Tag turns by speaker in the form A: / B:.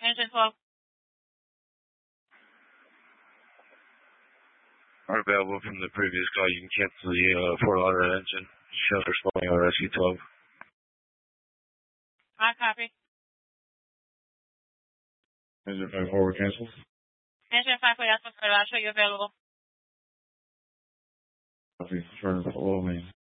A: Engine 12.
B: Are available from the previous call. You can cancel the Fort Lauderdale engine. Shelter slowing over Rescue 12.
A: I copy.
B: Engine 5 forward cancel.
A: Engine 5 for Yasmin Square. I'll show you available.
B: Copy. Turn the low main.